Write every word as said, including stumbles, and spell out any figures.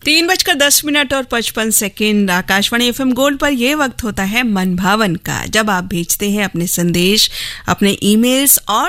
तीन बजकर दस मिनट और पचपन सेकेंड आकाशवाणी एफएम गोल्ड पर यह वक्त होता है मन भावन का, जब आप भेजते हैं अपने संदेश, अपने ईमेल्स और